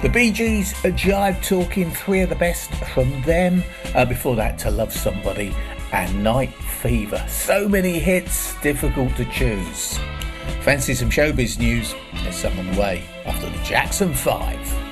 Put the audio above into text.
The Bee Gees, a Jive Talking, three of the best from them. Before that, To Love Somebody and Night Fever. So many hits, difficult to choose. Fancy some showbiz news? There's some on the way after the Jackson 5.